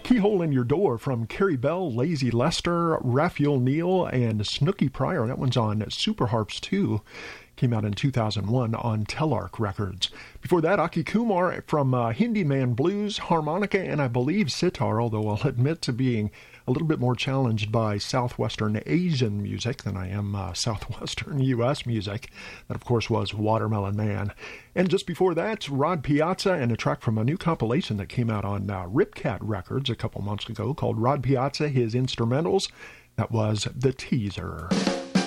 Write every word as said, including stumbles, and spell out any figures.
Keyhole in Your Door from Carrie Bell, Lazy Lester, Raphael Neal, and Snooky Pryor. That one's on Super Harps two. Came out in two thousand one on Telarc Records. Before that, Aki Kumar from uh, Hindi Man Blues, harmonica, and I believe sitar, although I'll admit to being a little bit more challenged by Southwestern Asian music than I am uh, Southwestern U S music. That, of course, was Watermelon Man. And just before that, Rod Piazza and a track from a new compilation that came out on uh, Ripcat Records a couple months ago called Rod Piazza, His Instrumentals. That was The Teaser.